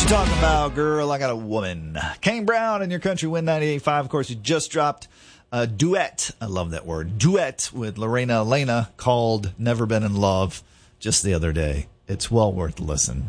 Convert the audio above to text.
you talking about, girl? I got a woman. Kane Brown and your country win 98.5. Of course, you just dropped a duet. I love that word. Duet with Lorena Elena called Never Been in Love just the other day. It's well worth the listen.